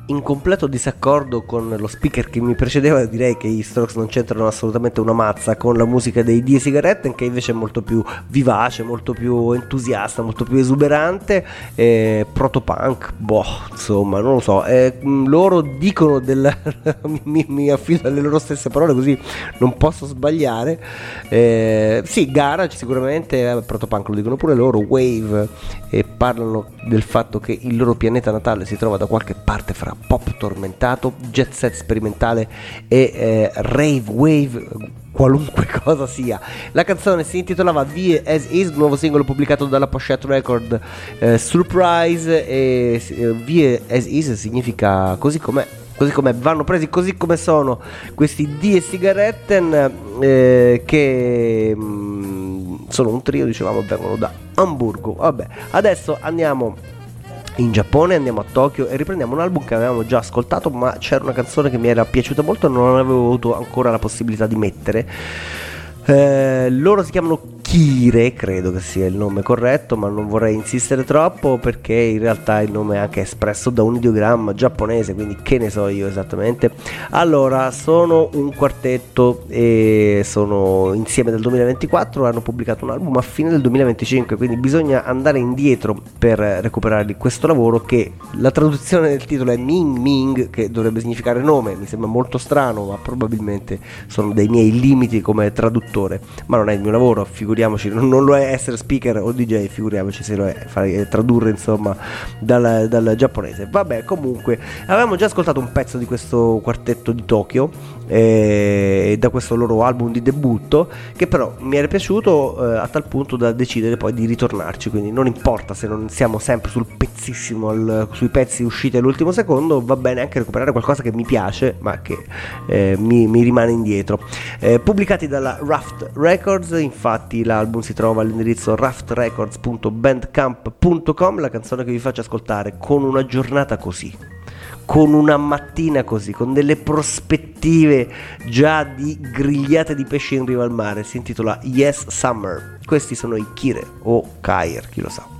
in completo disaccordo con lo speaker che mi precedeva, direi che gli Strokes non c'entrano assolutamente una mazza con la musica dei Die Zigaretten, che invece è molto più vivace, molto più entusiasta, molto più esuberante, protopunk, insomma, non lo so, loro dicono mi affido alle loro stesse parole, così non posso sbagliare. Sì, garage sicuramente, protopunk lo dicono pure loro, wave, e parlano del fatto che il loro pianeta natale si trova da qualche parte fra pop tormentato, jet set sperimentale e rave wave, qualunque cosa sia. La canzone si intitolava Vie As Is, nuovo singolo pubblicato dalla Pochette Record, Surprise, e Vie As Is significa così com'è. Così come vanno presi, così come sono questi Die Zigaretten, che sono un trio, dicevamo, vengono da Amburgo. Vabbè, adesso andiamo in Giappone, andiamo a Tokyo e riprendiamo un album che avevamo già ascoltato, ma c'era una canzone che mi era piaciuta molto e non avevo avuto ancora la possibilità di mettere. Loro si chiamano Kire, credo che sia il nome corretto, ma non vorrei insistere troppo perché in realtà il nome è anche espresso da un ideogramma giapponese, quindi che ne so io esattamente. Allora, sono un quartetto e sono insieme dal 2024, hanno pubblicato un album a fine del 2025, quindi bisogna andare indietro per recuperare questo lavoro, che la traduzione del titolo è Ming Ming, che dovrebbe significare nome. Mi sembra molto strano, ma probabilmente sono dei miei limiti come traduttore, ma non è il mio lavoro, figuriamoci, non lo è essere speaker o DJ, figuriamoci se lo è fare, tradurre insomma dal giapponese. Vabbè, comunque avevamo già ascoltato un pezzo di questo quartetto di Tokyo, da questo loro album di debutto, che però mi era piaciuto a tal punto da decidere poi di ritornarci, quindi non importa se non siamo sempre sul pezzissimo, sui pezzi usciti all'ultimo secondo, va bene anche recuperare qualcosa che mi piace ma che mi rimane indietro. Pubblicati dalla Raft Records, infatti l'album si trova all'indirizzo raftrecords.bandcamp.com. La canzone che vi faccio ascoltare, con una giornata così, con una mattina così, con delle prospettive già di grigliate di pesce in riva al mare, si intitola Yes Summer. Questi sono i Kire o Kair, chi lo sa.